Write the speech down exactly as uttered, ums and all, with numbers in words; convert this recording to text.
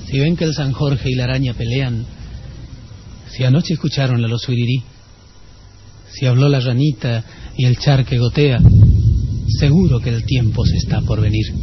Si ven que el San Jorge y la araña pelean, si anoche escucharon la losuirirí, si habló la ranita y el charque gotea, seguro que el tiempo se está por venir.